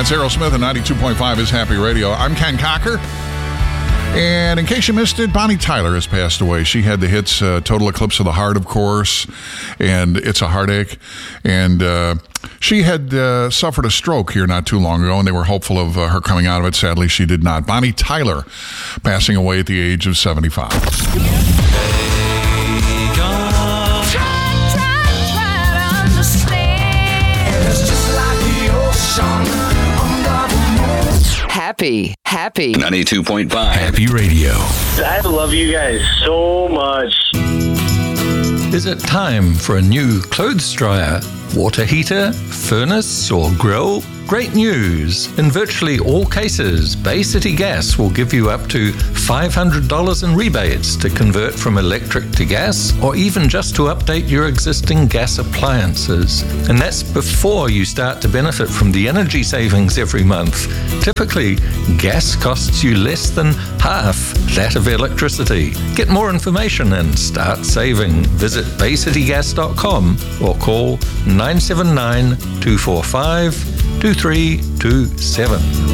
That's Aerosmith and 92.5 is Happy Radio. I'm Ken Cocker. And in case you missed it, Bonnie Tyler has passed away. She had the hits Total Eclipse of the Heart, of course, and It's a Heartache. And she had suffered a stroke here not too long ago, and they were hopeful of her coming out of it. Sadly, she did not. Bonnie Tyler passing away at the age of 75. Happy 92.5 Happy Radio. I love you guys so much. Is it time for a new clothes dryer, water heater, furnace, or grill? Great news! In virtually all cases, Bay City Gas will give you up to $500 in rebates to convert from electric to gas, or even just to update your existing gas appliances. And that's before you start to benefit from the energy savings every month. Typically, gas costs you less than half that of electricity. Get more information and start saving. Visit baycitygas.com or call 979-245-2327.